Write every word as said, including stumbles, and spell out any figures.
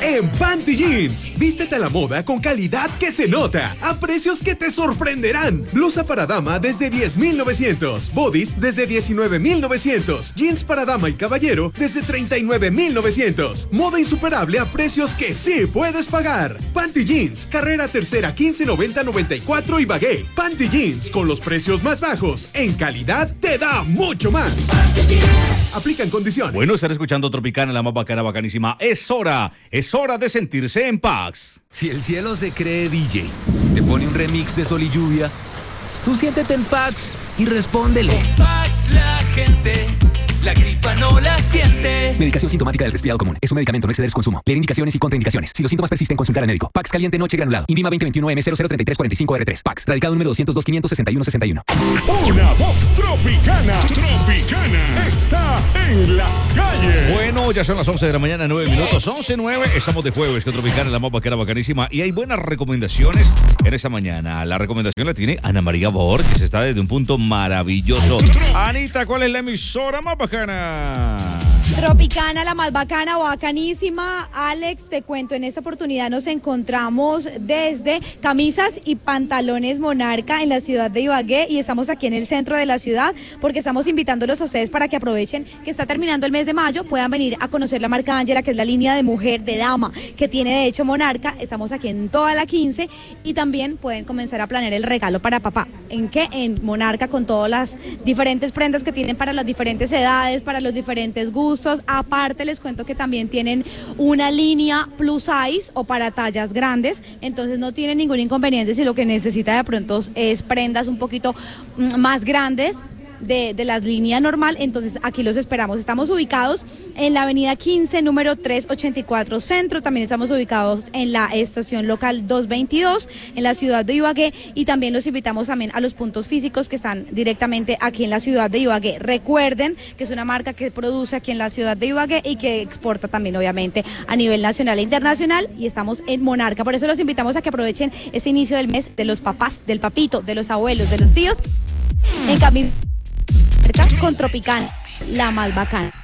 en Panty Jeans. Vístete a la moda con calidad que se nota, a precios que te sorprenderán. Blusa para dama desde diez mil novecientos, bodies desde diecinueve mil novecientos, jeans para dama y caballero desde treinta y nueve mil novecientos. Moda insuperable a precios que sí puedes pagar. Panty Jeans, carrera tercera quince noventa noventa y cuatro Ibagué. Panty Jeans, con los precios más bajos, en calidad te da mucho más. Aplican condiciones. Bueno, estar escuchando Tropicana, la más bacana, bacanísima. Es hora, es hora de sentirse en paz. Si el cielo se cree D J, te pone un remix de Sol y Lluvia, tú siéntete en Pax y respóndele. En Pax la gente, la gripa no la siente. Medicación sintomática del resfriado común. Es un medicamento, no exceder su consumo. Leer indicaciones y contraindicaciones. Si los síntomas persisten, consultar al médico. Pax caliente noche granulado. Invima veinte veintiuno M cero cero treinta y tres cuarenta y cinco R tres. Pax. Radicado número doscientos dos quinientos sesenta y uno sesenta y uno. Una voz tropicana. Tropicana. Está en las calles. Bueno, ya son las once de la mañana, nueve minutos. once nueve. Estamos de jueves con Tropicana, la más bacana, bacanísima. Y hay buenas recomendaciones en esta mañana. La recomendación la tiene Ana María Borges. Está desde un punto maravilloso. Anita, ¿cuál es la emisora más bacana? Tropicana, la más bacana, bacanísima. Alex, te cuento, en esta oportunidad nos encontramos desde Camisas y Pantalones Monarca en la ciudad de Ibagué y estamos aquí en el centro de la ciudad porque estamos invitándolos a ustedes para que aprovechen que está terminando el mes de mayo, puedan venir a conocer la marca Ángela, que es la línea de mujer, de dama, que tiene de hecho Monarca. Estamos aquí en toda la quince y también pueden comenzar a planear el regalo para papá. ¿En qué? En Monarca, con todas las diferentes prendas que tienen para las diferentes edades, para los diferentes gustos. Aparte les cuento que también tienen una línea plus size o para tallas grandes, entonces no tienen ningún inconveniente si lo que necesita de pronto es prendas un poquito más grandes de, de la línea normal. Entonces aquí los esperamos. Estamos ubicados en la avenida quince, número trescientos ochenta y cuatro Centro. También estamos ubicados en la estación local doscientos veintidós en la ciudad de Ibagué, y también los invitamos también a los puntos físicos que están directamente aquí en la ciudad de Ibagué. Recuerden que es una marca que produce aquí en la ciudad de Ibagué y que exporta también obviamente a nivel nacional e internacional, y estamos en Monarca. Por eso los invitamos a que aprovechen ese inicio del mes de los papás, del papito, de los abuelos, de los tíos, en Camisas con Tropicana, la más bacana.